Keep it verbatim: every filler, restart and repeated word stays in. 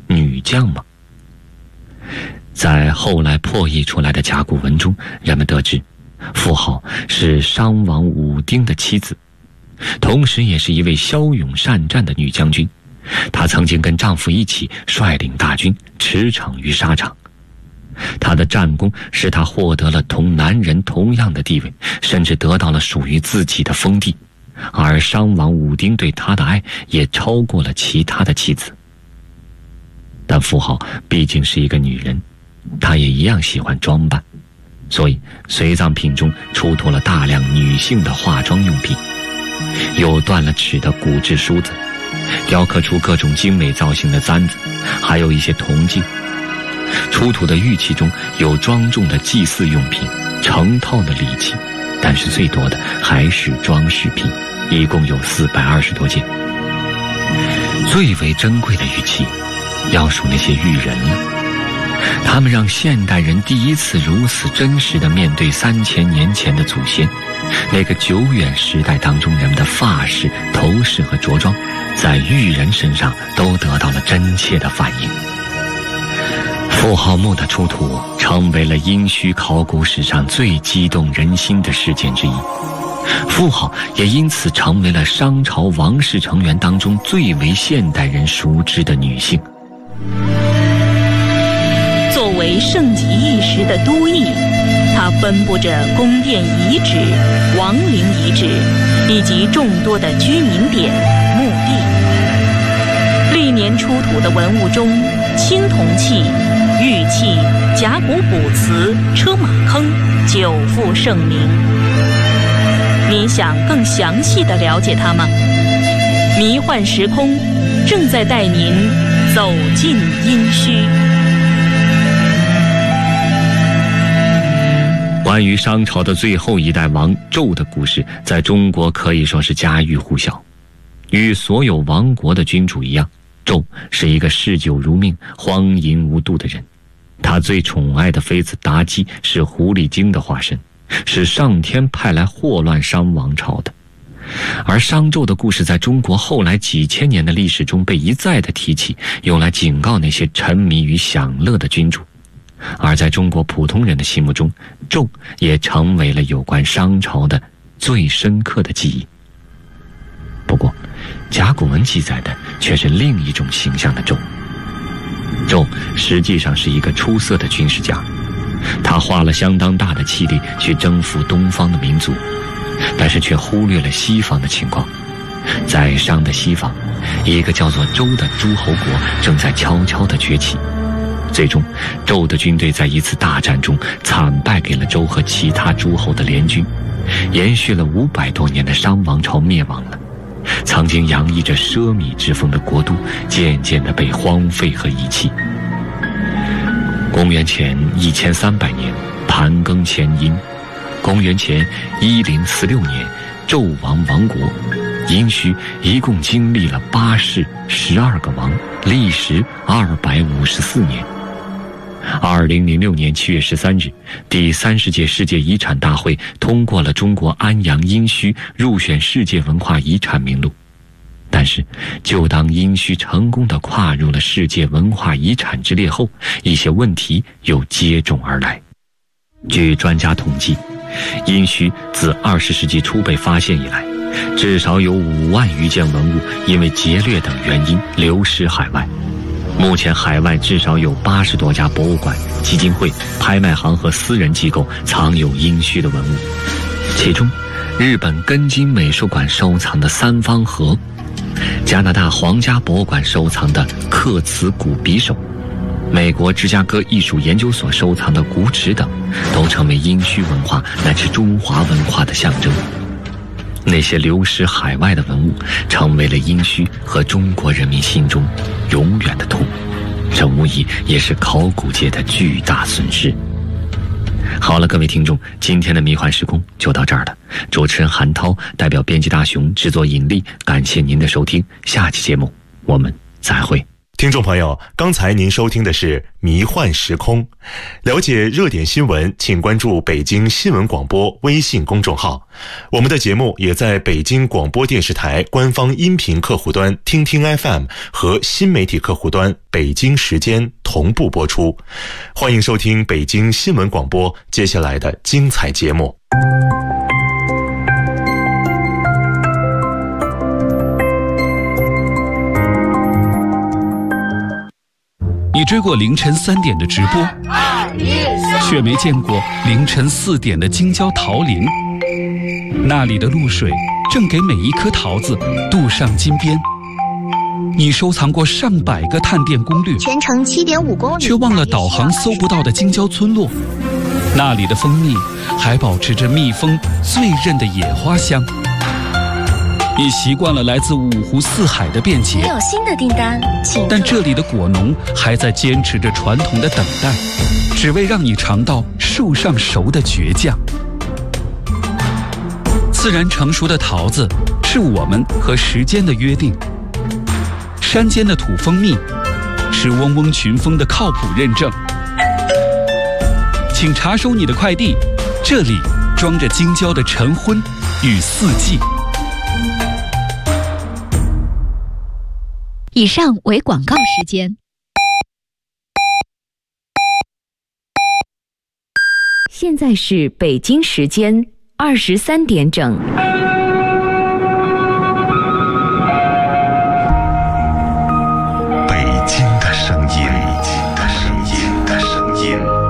女将吗？在后来破译出来的甲骨文中，人们得知妇好是商王武丁的妻子，同时也是一位骁勇善战的女将军。她曾经跟丈夫一起率领大军驰骋于沙场，她的战功使她获得了同男人同样的地位，甚至得到了属于自己的封地，而商王武丁对她的爱也超过了其他的妻子。但妇好毕竟是一个女人，她也一样喜欢装扮，所以随葬品中出土了大量女性的化妆用品，有断了齿的骨质梳子，雕刻出各种精美造型的簪子，还有一些铜镜。出土的玉器中有庄重的祭祀用品，成套的礼器，但是最多的还是装饰品，一共有四百二十多件。最为珍贵的玉器要数那些玉人了，他们让现代人第一次如此真实地面对三千年前的祖先。那个久远时代当中人们的发饰、头饰和着装，在玉人身上都得到了真切的反应。妇好墓的出土成为了殷墟考古史上最激动人心的事件之一，妇好也因此成为了商朝王室成员当中最为现代人熟知的女性。 作为盛极一时的都邑，它分布着宫殿遗址、王陵遗址以及众多的居民点、墓地。历年出土的文物中，青铜器、玉器、甲骨卜辞、车马坑久负盛名。您想更详细地了解它吗？迷幻时空正在带您走进殷墟。 关于商朝的最后一代王纣的故事，在中国可以说是家喻户晓。与所有亡国的君主一样，纣是一个嗜酒如命、荒淫无度的人。他最宠爱的妃子妲己是狐狸精的化身，是上天派来祸乱商王朝的。而商纣的故事在中国后来几千年的历史中被一再的提起，用来警告那些沉迷于享乐的君主。而在中国普通人的心目中，纣也成为了有关商朝的最深刻的记忆。不过甲骨文记载的却是另一种形象的纣。纣实际上是一个出色的军事家，他花了相当大的气力去征服东方的民族，但是却忽略了西方的情况。在商的西方，一个叫做周的诸侯国正在悄悄地崛起。最终纣的军队在一次大战中惨败给了周和其他诸侯的联军，延续了五百多年的商王朝灭亡了。曾经洋溢着奢靡之风的国都渐渐地被荒废和遗弃。公元前一千三百年，盘庚迁殷。公元前一零四六年，纣王亡国。殷墟一共经历了八世十二个王，历时二百五十四年。二零零六年七月十三日，第三十届世界遗产大会通过了中国安阳殷墟入选世界文化遗产名录。但是就当殷墟成功地跨入了世界文化遗产之列后，一些问题又接踵而来。据专家统计，殷墟自二十世纪初被发现以来，至少有五万余件文物因为劫掠等原因流失海外。目前海外至少有八十多家博物馆、基金会、拍卖行和私人机构藏有殷墟的文物，其中日本根津美术馆收藏的三方盒，加拿大皇家博物馆收藏的刻瓷古匕首，美国芝加哥艺术研究所收藏的古尺等，都成为殷墟文化乃至中华文化的象征。那些流失海外的文物成为了殷墟和中国人民心中永远的痛，这无疑也是考古界的巨大损失。好了，各位听众，今天的迷幻时空就到这儿了。主持人韩涛代表编辑大熊制作引力，感谢您的收听，下期节目我们再会。 听众朋友，刚才您收听的是《迷幻时空》。了解热点新闻，请关注北京新闻广播微信公众号。我们的节目也在北京广播电视台官方音频客户端听听 F M 和新媒体客户端北京时间同步播出。欢迎收听北京新闻广播接下来的精彩节目。 你追过凌晨三点的直播，却没见过凌晨四点的京郊桃林。那里的露水正给每一颗桃子镀上金边。你收藏过上百个探店攻略， 全程七点五公里， 却忘了导航搜不到的京郊村落。那里的蜂蜜还保持着蜜蜂最韧的野花香。你习惯了来自五湖四海的便捷， 没有新的订单，请。 但这里的果农还在坚持着传统的等待，只为让你尝到树上熟的倔强。自然成熟的桃子是我们和时间的约定，山间的土蜂蜜是嗡嗡群蜂的靠谱认证。请查收你的快递，这里装着京郊的晨昏与四季。 以上为广告时间。 现在是北京时间二十三点整。